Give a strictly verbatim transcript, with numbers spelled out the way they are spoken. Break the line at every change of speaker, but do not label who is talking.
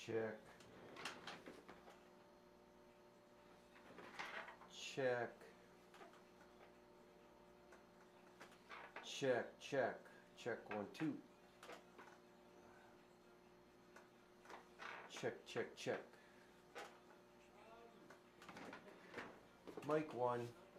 Check. Check. Check, check. Check one, two. Check, check, check. Mic one.